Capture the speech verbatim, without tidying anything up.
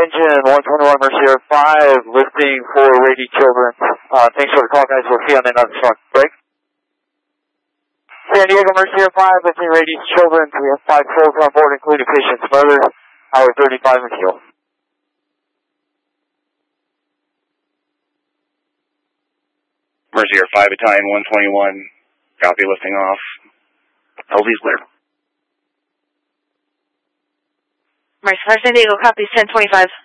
engine, one twenty-one Mercy Air five, lifting for Rady Children. Uh, thanks for the call, guys. We'll see you on the next one. Break. San Diego Mercy Air five, lifting Rady Children. We have five souls on board, including patient's mother. Hour thirty-five and fuel. Mercy Air five, Italian one twenty-one. Copy, lifting off. L V's clear. Mercy five, San Diego, copy, ten twenty-five.